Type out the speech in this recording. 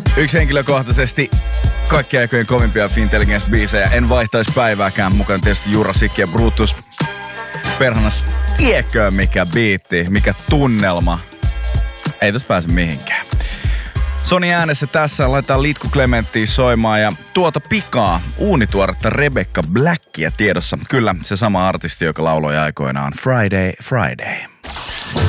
Yksi henkilökohtaisesti kaikkien aikojen kovimpia Fintelligence-biisejä. En vaihtaisi päivääkään. Mukana tietysti Jurassic ja Brutus. Perhanas, tiedätkö mikä biitti, mikä tunnelma. Ei tossa pääse mihinkään. Sony äänessä tässä, laitetaan Litku Clementtia soimaan ja tuota pikaa uunituoretta Rebecca Blackia tiedossa. Kyllä, se sama artisti, joka lauloi aikoinaan Friday, Friday.